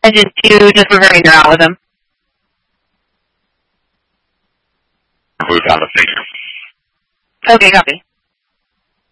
Engine 2, just reverting your algorithm. Move down the figure. Okay, copy.